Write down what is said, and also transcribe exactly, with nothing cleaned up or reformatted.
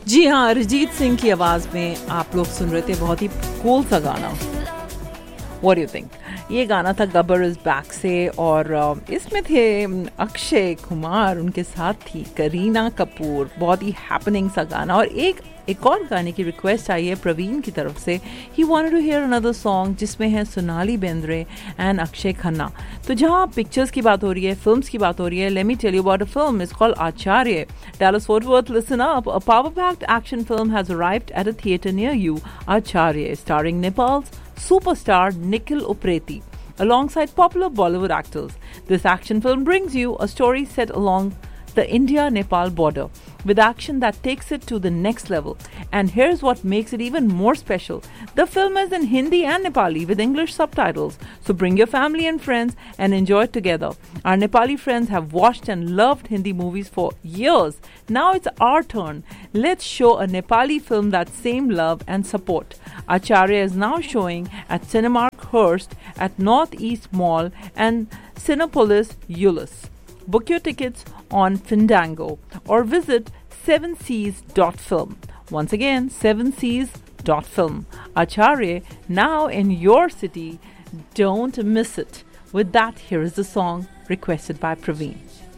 जी हाँ, अरिजीत सिंह की आवाज में आप लोग सुन रहे थे बहुत ही कूल सा गाना। What do you think? ये गाना था गब्बर इज बैक से और इसमें थे अक्षय कुमार, उनके साथ थी करीना कपूर। बहुत ही हैपनिंग सा गाना। और एक एक और गाने की रिक्वेस्ट आई है प्रवीण की तरफ से। He wanted to here another song जिसमें है सोनाली बेंद्रे एंड अक्षय खन्ना। तो जहाँ पिक्चर्स की बात हो रही है, फिल्म्स की बात हो रही है, let me tell you about a film it's called Acharya. Dallas Fort Worth, listen up. A power-packed action film has arrived at a theater near you. Acharya, starring Nepal's superstar Nikhil Upreti, alongside popular Bollywood actors. This action film brings you a story set along the India-Nepal border, with action that takes it to the next level. And here's what makes it even more special. The film is in Hindi and Nepali with English subtitles. So bring your family and friends and enjoy it together. Our Nepali friends have watched and loved Hindi movies for years. Now it's our turn. Let's show a Nepali film that same love and support. Acharya is now showing at Cinemark Hearst at Northeast Mall and Cinepolis Euless. Book your tickets on Fandango or visit seven seas dot film. Once again, seven seas dot film. Acharya, now in your city. Don't miss it. With that, here is the song requested by Praveen.